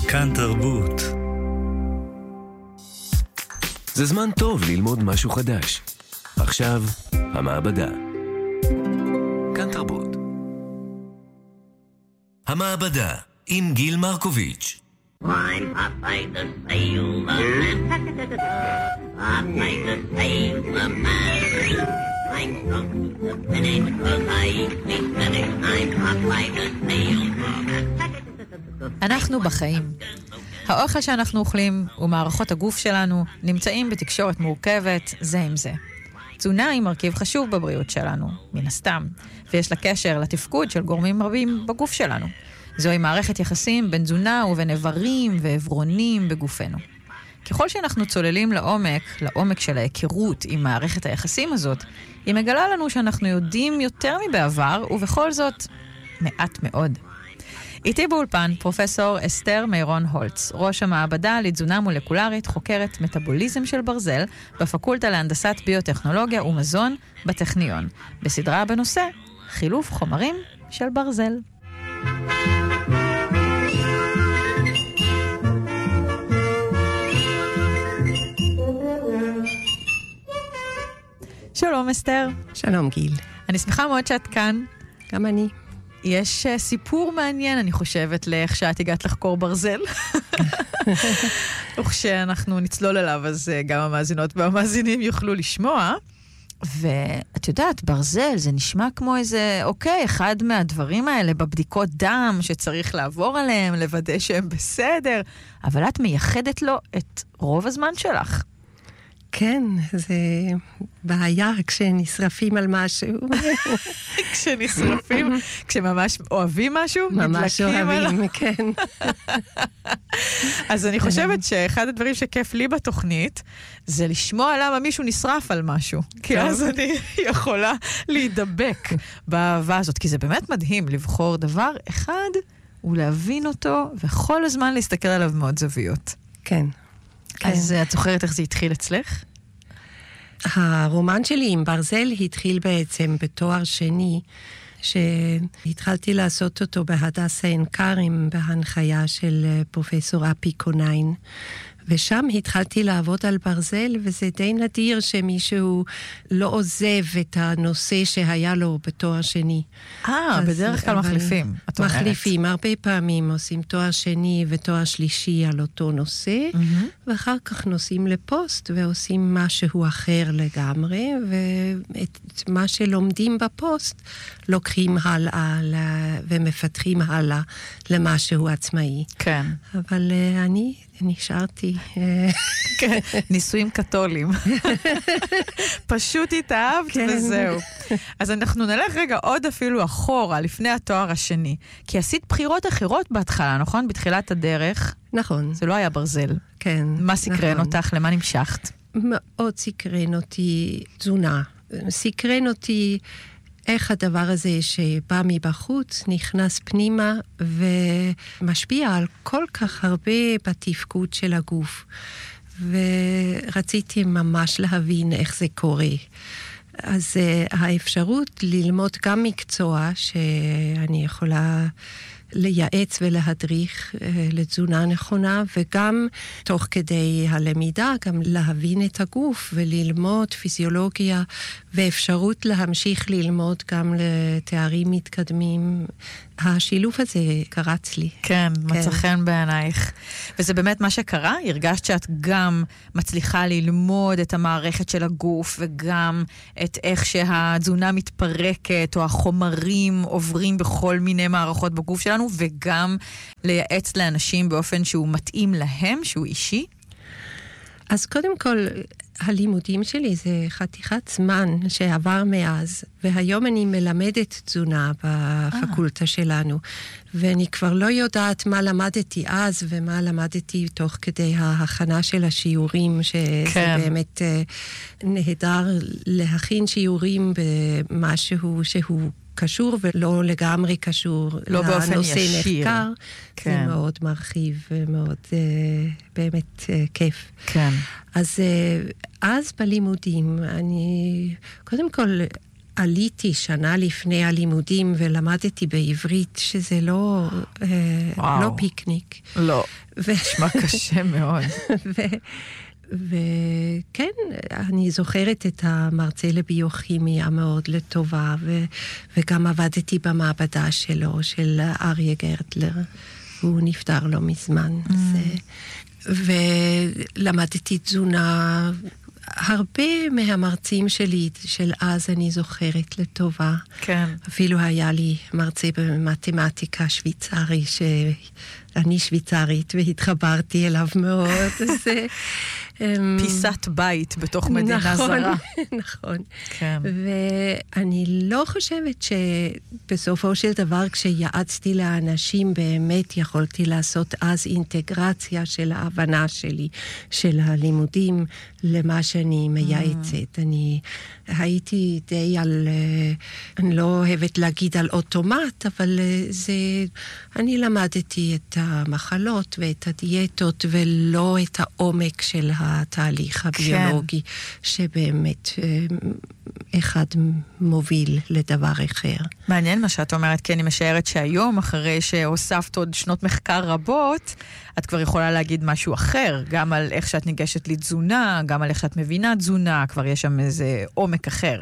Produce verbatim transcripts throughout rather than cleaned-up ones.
כאן תרבות. זה זמן טוב ללמוד משהו חדש. עכשיו, המעבדה. כאן תרבות. המעבדה, עם גיל מרקוביץ'. I'm Popeye the Sailor Man. Popeye the Sailor Man. I'm drunk to finish cause I eat me finish. I'm Popeye the Sailor Man. אנחנו בחיים. האוכל שאנחנו אוכלים ומערכות הגוף שלנו נמצאים בתקשורת מורכבת זה עם זה. תזונה היא מרכיב חשוב בבריאות שלנו, מן הסתם, ויש לה קשר לתפקוד של גורמים רבים בגוף שלנו. זוהי מערכת יחסים בין תזונה ובין איברים ועברונים בגופנו. ככל שאנחנו צוללים לעומק, לעומק של ההיכרות עם מערכת היחסים הזאת, היא מגלה לנו שאנחנו יודעים יותר מבעבר, ובכל זאת מעט מאוד. איתי באולפן פרופסור אסתר מירון הולץ, ראש המעבדה לתזונה מולקולרית, חוקרת מטאבוליזם של ברזל בפקולטה להנדסת ביוטכנולוגיה ומזון בטכניון, בסדרה בנושא חילוף חומרים של ברזל. שלום אסתר. שלום גיל. אני שמחה מאוד שאת כאן. גם אני. יש uh, סיפור מעניין, אני חושבת, לאיך שאת הגעת לחקור ברזל. וכשאנחנו נצלול אליו, אז uh, גם המאזינות והמאזינים יוכלו לשמוע. ואת יודעת, ברזל זה נשמע כמו איזה, אוקיי, אחד מהדברים האלה בבדיקות דם שצריך לעבור עליהם, לוודא שהם בסדר, אבל את מייחדת לו את רוב הזמן שלך. כן, זה בעיה כשנשרפים על משהו. כשנשרפים, כשממש אוהבים משהו, ממש אוהבים, כן. אז אני חושבת שאחד הדברים שכיף לי בתוכנית, זה לשמוע למה מישהו נשרף על משהו. כי אז אני יכולה להידבק באהבה הזאת, כי זה באמת מדהים לבחור דבר אחד ולהבין אותו, וכל הזמן להסתכל עליו מאוד זוויות. כן. אז את זוכרת איך זה התחיל אצלך? הרומן שלי עם ברזל התחיל בעצם בתואר שני, שהתחלתי לעשות אותו בהדסה עין כרם, בהנחיה של פרופסור אפי קוניין, ושם התחלתי לעבוד על ברזל, וזה די נדיר שמישהו לא עוזב את הנושא שהיה לו בתואר שני. אה, בדרך כלל מחליפים, את אומרת. מחליפים, הרבה פעמים עושים תואר שני ותואר שלישי על אותו נושא, mm-hmm. ואחר כך נוסעים לפוסט ועושים משהו אחר לגמרי, ואת מה שלומדים בפוסט לוקחים הלאה ומפתחים הלאה למשהו עצמאי. כן. אבל uh, אני... נשארתי. כן, נישואים קתולים. פשוט התאהבת וזהו. אז אנחנו נלך רגע עוד אפילו אחורה, לפני התואר השני. כי עשית בחירות אחרות בהתחלה, נכון? בתחילת הדרך. נכון. זה לא היה ברזל. כן. מה סקרן אותך? למה נמשכת? מאוד סקרן אותי תזונה. סקרן אותי... איך הדבר הזה שבא מבחוץ נכנס פנימה ומשפיע על כל כך הרבה בתפקוד של הגוף. ורציתי ממש להבין איך זה קורה. אז האפשרות ללמוד גם מקצוע שאני יכולה לייעץ ולהדריך לתזונה נכונה, וגם תוך כדי הלמידה גם להבין את הגוף וללמוד פיזיולוגיה, ואפשרות להמשיך ללמוד גם לתארים מתקדמים. השילוב הזה קרץ לי. כן, כן. מצא חן בעינייך. וזה באמת מה שקרה? הרגשת שאת גם מצליחה ללמוד את המערכת של הגוף, וגם את איך שהתזונה מתפרקת, או החומרים עוברים בכל מיני מערכות בגוף שלנו, וגם לייעץ לאנשים באופן שהוא מתאים להם, שהוא אישי? אז קודם כל, הלימודים שלי זה חתיכת זמן שעבר מאז, והיום אני מלמדת תזונה בפקולטה שלנו, ואני כבר לא יודעת מה למדתי אז ומה למדתי תוך כדי ההכנה של השיעורים, שזה כן. באמת נהדר להכין שיעורים במשהו שהוא קשור ולא לגמרי קשור לא לנושא ישיר. מחקר. כן. זה מאוד מרחיב ומאוד אה, באמת אה, כיף. כן. אז, אה, אז בלימודים, אני, קודם כל, עליתי שנה לפני הלימודים ולמדתי בעברית, שזה לא, אה, לא פיקניק. לא, נשמע קשה מאוד. ו... וכן, אני זוכרת את המרצה לביוכימיה מאוד לטובה, ו... וגם עבדתי במעבדה שלו, של אריה גרטלר. הוא נפטר לא מזמן. Mm. זה... ולמדתי תזונה. הרבה מהמרצים שלי של אז אני זוכרת לטובה. כן. אפילו היה לי מרצה במתמטיקה שוויצרי, שאני שוויצרית והתחברתי אליו מאוד. זה... פיסת בית בתוך מדינה נכון, זרה. נכון. כן. ואני לא חושבת שבסופו של דבר כשיעצתי לאנשים באמת יכולתי לעשות אז אינטגרציה של ההבנה שלי, של הלימודים למה שאני מייעצת. אני הייתי די על, אני לא אוהבת להגיד על אוטומט, אבל זה, אני למדתי את המחלות ואת הדיאטות ולא את העומק של התהליך הביולוגי, כן. שבאמת אחד מוביל לדבר אחר. מעניין מה שאת אומרת, כי אני משערת שהיום, אחרי שהוספת עוד שנות מחקר רבות, את כבר יכולה להגיד משהו אחר, גם על איך שאת ניגשת לתזונה, גם על איך שאת מבינה תזונה, כבר יש שם איזה עומק אחר.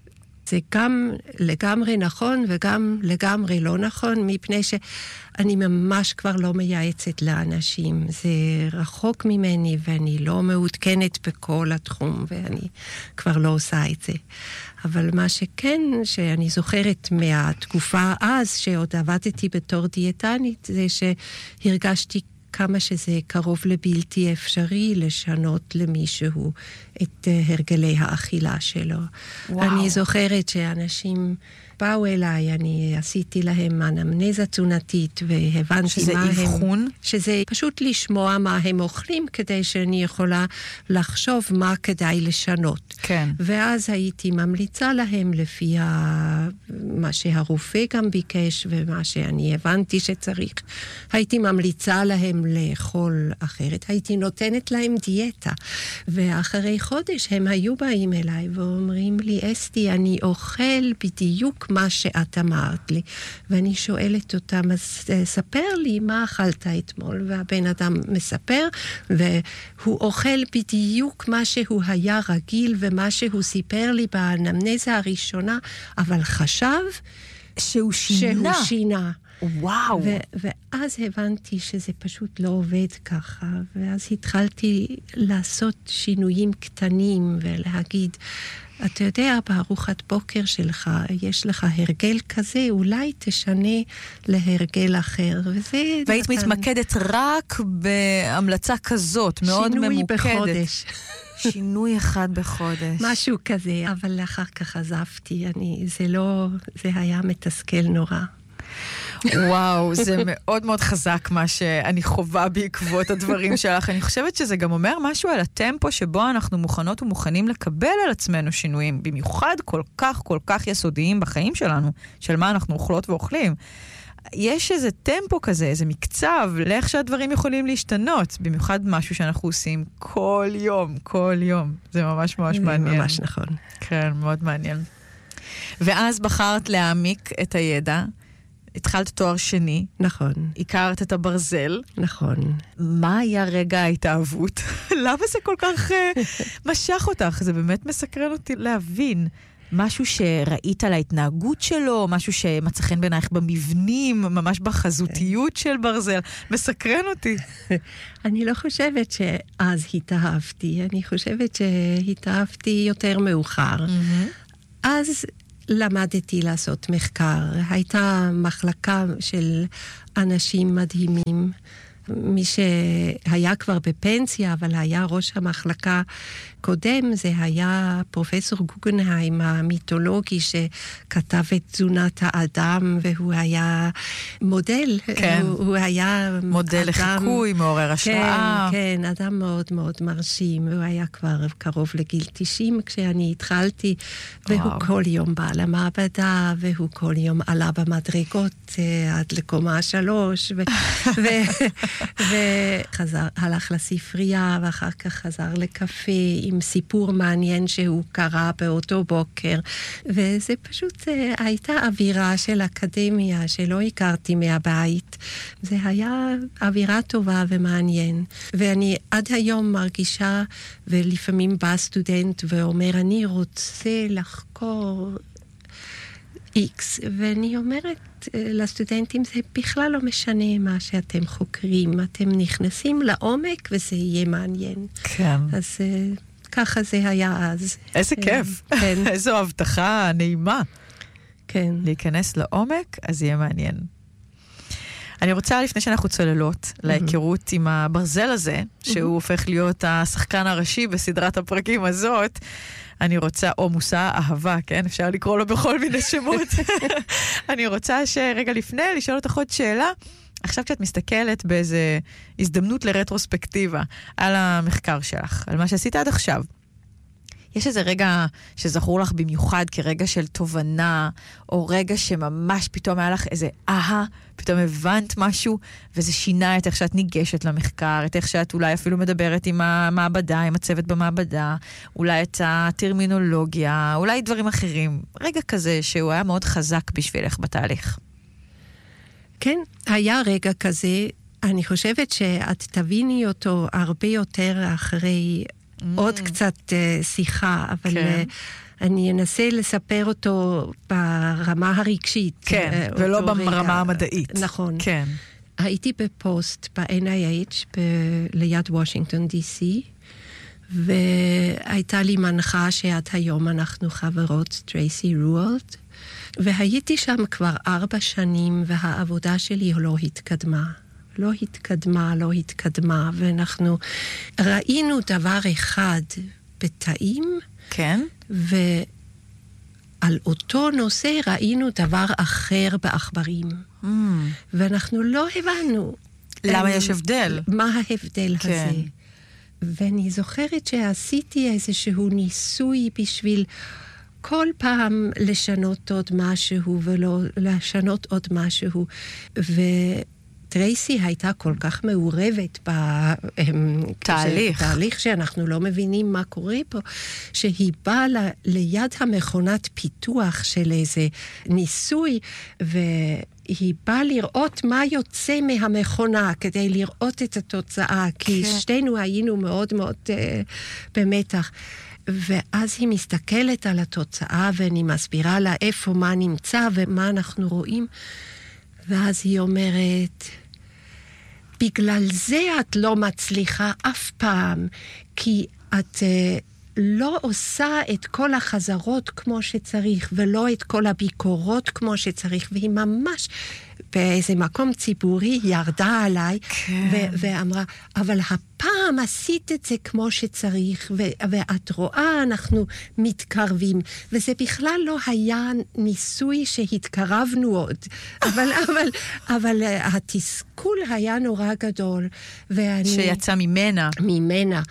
זה גם לגמרי נכון וגם לגמרי לא נכון, מפני שאני ממש כבר לא מייעצת לאנשים. זה רחוק ממני ואני לא מעודכנת בכל התחום, ואני כבר לא עושה את זה. אבל מה שכן, שאני זוכרת מהתקופה אז, שעוד עבדתי בתור דיאטנית, זה שהרגשתי כמה שזה קרוב לבלתי אפשרי לשנות למישהו את הרגלי האכילה שלו. וואו. אני זוכרת שאנשים באו אליי, אני עשיתי להם אנמנזה תזונתית והבנתי שזה מה אבחון? הם... שזה פשוט לשמוע מה הם אוכלים כדי שאני יכולה לחשוב מה כדאי לשנות. כן. ואז הייתי ממליצה להם לפי ה... מה שהרופא גם ביקש ומה שאני הבנתי שצריך. הייתי ממליצה להם לאכול אחרת. הייתי נותנת להם דיאטה. ואחרי חודש הם היו באים אליי ואומרים לי, אסתי, אני אוכל בדיוק מה שאת אמרת לי. ואני שואלת אותם, אז ספר לי מה אכלת אתמול. והבן אדם מספר, והוא אוכל בדיוק מה שהוא היה רגיל, ומה שהוא סיפר לי באנמנזה הראשונה, אבל חשב שהוא שינה. שהוא שינה. וואו. ו- ואז הבנתי שזה פשוט לא עובד ככה, ואז התחלתי לעשות שינויים קטנים ולהגיד, אתה יודע, בארוחת בוקר שלך יש לך הרגל כזה, אולי תשנה להרגל אחר. וזה והיית נתן... מתמקדת רק בהמלצה כזאת, מאוד שינוי ממוקדת. שינוי בחודש. שינוי אחד בחודש. משהו כזה, אבל אחר כך עזבתי. אני, זה לא, זה היה מתסכל נורא. וואו, זה מאוד מאוד חזק מה שאני חובה בעקבות הדברים שלך. אני חושבת שזה גם אומר משהו על הטמפו שבו אנחנו מוכנות ומוכנים לקבל על עצמנו שינויים, במיוחד כל כך כל כך יסודיים בחיים שלנו, של מה אנחנו אוכלות ואוכלים. יש איזה טמפו כזה, איזה מקצב, לאיך שהדברים יכולים להשתנות, במיוחד משהו שאנחנו עושים כל יום, כל יום. זה ממש ממש מעניין. ממש נכון. כן, מאוד מעניין. ואז בחרת להעמיק את הידע, התחלת תואר שני. נכון. הכרת את הברזל. נכון. מה היה רגע ההתאהבות? למה זה כל כך uh, משך אותך? זה באמת מסקרן אותי להבין. משהו שראית על ההתנהגות שלו, משהו שמצא חן בעינייך במבנים, ממש בחזותיות של ברזל. מסקרן אותי. אני לא חושבת שאז התאהבתי. אני חושבת שהתאהבתי יותר מאוחר. אז למדתי לעשות מחקר. הייתה מחלקה של אנשים מדהימים, מי שהיה כבר בפנסיה, אבל היה ראש המחלקה קודם, זה היה פרופסור גוגנהיים המיתולוגי שכתב את תזונת האדם, והוא היה מודל. כן. הוא, הוא היה מודל אדם, לחיקוי, מעורר השראה. כן, כן, אדם מאוד מאוד מרשים. הוא היה כבר קרוב לגיל תשעים כשאני התחלתי, והוא וואו. כל יום בא למעבדה, והוא כל יום עלה במדרגות עד לקומה שלוש, ו... ו- וחזר, הלך לספרייה, ואחר כך חזר לקפה עם סיפור מעניין שהוא קרא באותו בוקר. וזה פשוט הייתה אווירה של אקדמיה שלא הכרתי מהבית. זה היה אווירה טובה ומעניין. ואני עד היום מרגישה, ולפעמים בא סטודנט ואומר, אני רוצה לחקור איקס, ואני אומרת לסטודנטים, זה בכלל לא משנה מה שאתם חוקרים, אתם נכנסים לעומק וזה יהיה מעניין. כן. אז ככה זה היה אז. איזה כיף. כן. איזו הבטחה נעימה. כן. להיכנס לעומק, אז יהיה מעניין. אני רוצה, לפני שאנחנו צוללות, להיכרות עם הברזל הזה, שהוא הופך להיות השחקן הראשי בסדרת הפרקים הזאת, אני רוצה, או מושא אהבה, כן? אפשר לקרוא לו בכל מיני שמות. אני רוצה שרגע לפני לשאול אותך עוד שאלה, עכשיו כשאת מסתכלת באיזה הזדמנות לרטרוספקטיבה על המחקר שלך, על מה שעשית עד עכשיו, יש איזה רגע שזכור לך במיוחד כרגע של תובנה, או רגע שממש פתאום היה לך איזה אהה, פתאום הבנת משהו, וזה שינה את איך שאת ניגשת למחקר, את איך שאת אולי אפילו מדברת עם המעבדה, עם הצוות במעבדה, אולי את הטרמינולוגיה, אולי דברים אחרים. רגע כזה שהוא היה מאוד חזק בשבילך בתהליך. כן, היה רגע כזה. אני חושבת שאת תביני אותו הרבה יותר אחרי Mm. עוד קצת uh, שיחה, אבל כן. uh, אני אנסה לספר אותו ברמה הרגשית. כן, uh, ולא ברמה רגע. המדעית. נכון. כן. הייתי בפוסט ב-אן איי אייץ' ב- ליד וושינגטון די סי, והייתה לי מנחה שעד היום אנחנו חברות, טרייסי רואלד, והייתי שם כבר ארבע שנים, והעבודה שלי לא התקדמה. לא התקדמה, לא התקדמה, ואנחנו ראינו דבר אחד בתאים, כן. ועל אותו נושא ראינו דבר אחר בעכברים. Mm. ואנחנו לא הבנו. למה יש הבדל? מה ההבדל כן. הזה? ואני זוכרת שעשיתי איזשהו ניסוי בשביל כל פעם לשנות עוד משהו, ולא לשנות עוד משהו, ו... טרייסי הייתה כל כך מעורבת בתהליך. תהליך שאנחנו לא מבינים מה קורה פה, שהיא באה ל, ליד המכונת פיתוח של איזה ניסוי, והיא באה לראות מה יוצא מהמכונה, כדי לראות את התוצאה, כי כן. שתינו היינו מאוד מאוד uh, במתח. ואז היא מסתכלת על התוצאה, ואני מסבירה לה איפה מה נמצא ומה אנחנו רואים, ואז היא אומרת, בגלל זה את לא מצליחה אף פעם, כי את uh, לא עושה את כל החזרות כמו שצריך, ולא את כל הביקורות כמו שצריך, והיא ממש באיזה מקום ציבורי ירדה עליי, כן. ו- ואמרה, אבל הפעם עשית את זה כמו שצריך, ו- ואת רואה, אנחנו מתקרבים, וזה בכלל לא היה ניסוי שהתקרבנו עוד, אבל, אבל, אבל התסכול היה נורא גדול, ואני... שיצא ממנה. ממנה,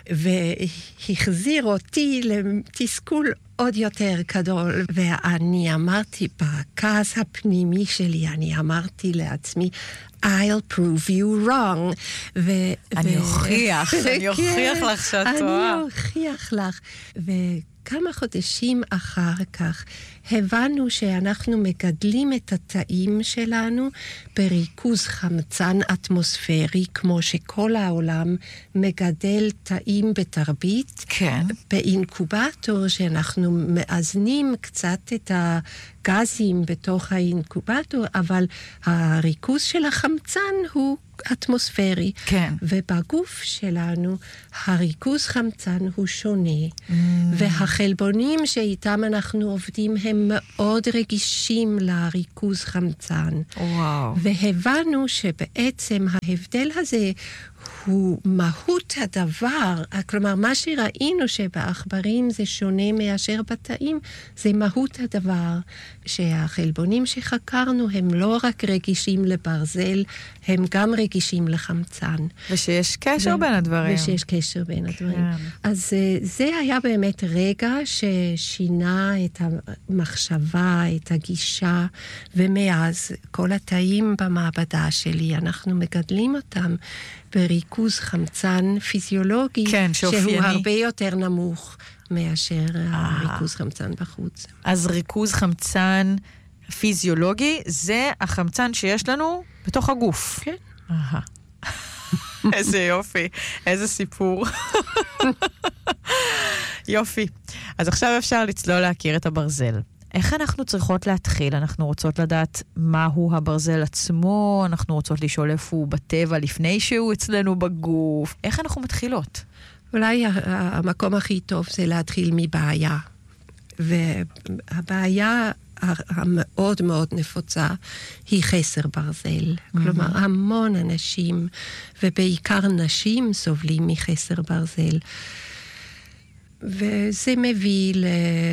והחזיר אותי לתסכול עוד יותר גדול, ואני אמרתי בכעס הפנימי שלי, אני אמרתי לעצמי, I'll prove you wrong. ו- אני ו- אוכיח, אני אוכיח לך שאת טועה. אני אוכיח לך. וכמה חודשים אחר כך הבנו שאנחנו מגדלים את התאים שלנו בריכוז חמצן אטמוספרי, כמו שכל העולם מגדל תאים בתרבית. כן. באינקובטור שאנחנו מאזנים קצת את הגזים בתוך האינקובטור, אבל הריכוז של החמצן הוא אטמוספרי. כן. ובגוף שלנו הריכוז חמצן הוא שונה. Mm. והחלבונים שאיתם אנחנו עובדים הם מאוד רגישים לריכוז חמצן. וואו. והבנו שבעצם ההבדל הזה הוא מהות הדבר, כלומר, מה שראינו שבעכברים זה שונה מאשר בתאים, זה מהות הדבר, שהחלבונים שחקרנו הם לא רק רגישים לברזל, הם גם רגישים לחמצן. ושיש קשר ו- בין הדברים. ושיש קשר בין הדברים. כן. אז זה היה באמת רגע ששינה את המחשבה, את הגישה, ומאז כל התאים במעבדה שלי, אנחנו מגדלים אותם בריכוז חמצן פיזיולוגי, כן, שהוא שאופייני. הרבה יותר נמוך מאשר הריכוז חמצן בחוץ. אז ריכוז חמצן פיזיולוגי, זה החמצן שיש לנו בתוך הגוף. כן. אהה. איזה יופי, איזה סיפור. יופי. אז עכשיו אפשר לצלול להכיר את הברזל. איך אנחנו צריכות להתחיל? אנחנו רוצות לדעת מהו הברזל עצמו, אנחנו רוצות לשאול איפה הוא בטבע לפני שהוא אצלנו בגוף. איך אנחנו מתחילות? אולי המקום הכי טוב זה להתחיל מבעיה. והבעיה המאוד מאוד נפוצה היא חסר ברזל. Mm-hmm. כלומר, המון אנשים, ובעיקר נשים, סובלים מחסר ברזל. וזה מביא ל...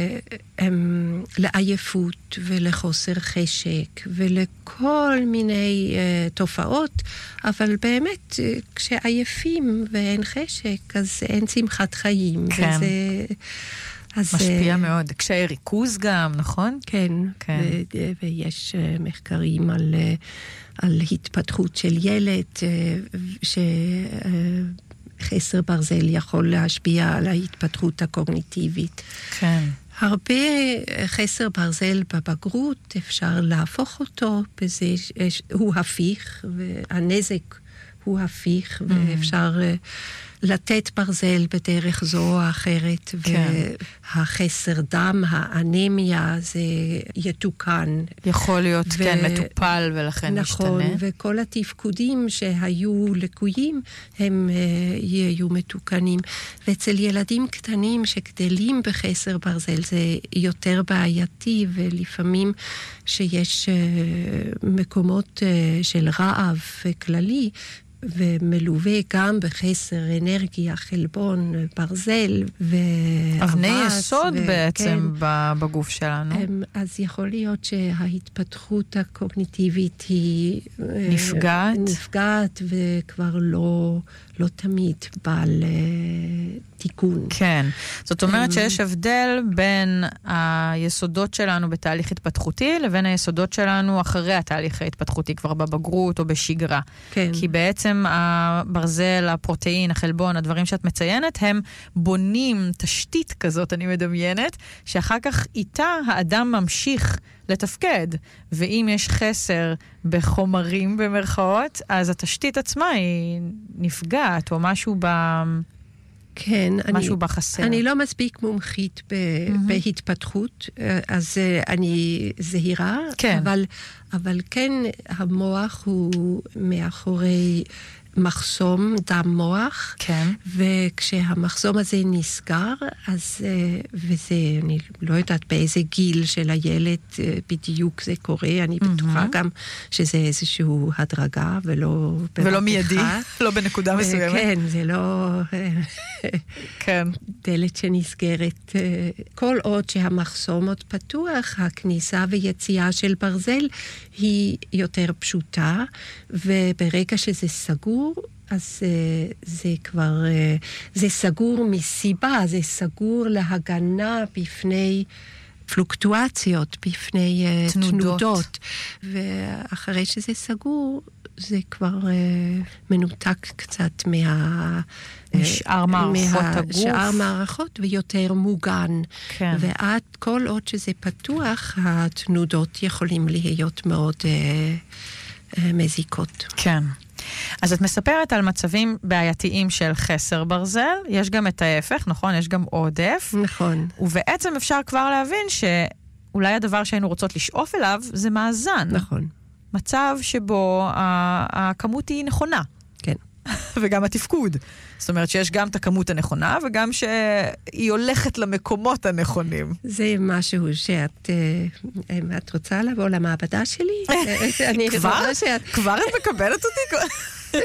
לעייפות ולחוסר חשק ולכל מיני uh, תופעות, אבל באמת uh, כשעייפים ואין חשק, אז אין שמחת חיים. כן. וזה... אז, משפיע uh, מאוד. קשיי ריכוז גם, נכון? כן. כן. ו- ויש uh, מחקרים על, uh, על התפתחות של ילד, uh, ש... Uh, חסר ברזל יכול להשפיע על ההתפתחות הקוגניטיבית. כן. הרבה חסר ברזל בבגרות, אפשר להפוך אותו, בזה הוא הפיך, והנזק הוא הפיך, mm. ואפשר לתת ברזל בדרך זו או אחרת, כן. והחסר דם, האנמיה, זה יתוקן. יכול להיות, ו... כן, מטופל ולכן נכון, משתנה. נכון, וכל התפקודים שהיו לקויים, הם uh, יהיו מתוקנים. ואצל ילדים קטנים שגדלים בחסר ברזל, זה יותר בעייתי, ולפעמים שיש uh, מקומות uh, של רעב כללי, ומלווה גם בחסר אנרגיה, חלבון, ברזל ואבס. אבני יסוד ו- בעצם כן. בגוף שלנו. אז יכול להיות שההתפתחות הקוגניטיבית היא נפגעת, נפגעת וכבר לא, לא תמיד בא לתיקון. כן. זאת אומרת שיש הבדל בין היסודות שלנו בתהליך התפתחותי לבין היסודות שלנו אחרי התהליך ההתפתחותי, כבר בבגרות או בשגרה. כן. כי בעצם הברזל, הפרוטאין, החלבון, הדברים שאת מציינת, הם בונים תשתית כזאת, אני מדמיינת, שאחר כך איתה האדם ממשיך לתפקד. ואם יש חסר בחומרים במרכאות, אז התשתית עצמה היא נפגעת, או משהו ב... כן, משהו אני, בחסר. אני לא מספיק מומחית ב, mm-hmm. בהתפתחות, אז אני זהירה, כן. אבל, אבל כן המוח הוא מאחורי מחסום דם מוח, כן. וכשהמחסום הזה נסגר, אז, וזה, אני לא יודעת באיזה גיל של הילד בדיוק זה קורה, אני mm-hmm. בטוחה גם שזה איזשהו הדרגה, ולא ולא מיידי, לא בנקודה מסוימת. כן, זה לא כן. דלת שנסגרת. כל עוד שהמחסום עוד פתוח, הכניסה ויציאה של ברזל היא יותר פשוטה, וברגע שזה סגור, אז זה כבר, זה סגור מסיבה, זה סגור להגנה בפני פלוקטואציות, בפני תנודות. תנודות. ואחרי שזה סגור, זה כבר מנותק קצת מה... משאר מערכות הגוף. משאר מערכות ויותר מוגן. כן. ועד כל עוד שזה פתוח, התנודות יכולים להיות מאוד אה, אה, מזיקות. כן. אז את מספרת על מצבים בעייתיים של חסר ברזל, יש גם את ההפך, נכון? יש גם עודף. נכון. ובעצם אפשר כבר להבין שאולי הדבר שהיינו רוצות לשאוף אליו זה מאזן. נכון. מצב שבו הכמות היא נכונה. כן. וגם התפקוד. זאת אומרת שיש גם את הכמות הנכונה, וגם שהיא הולכת למקומות הנכונים. זה משהו שאת, את רוצה לבוא למעבדה שלי? כבר? כבר את מקבלת אותי?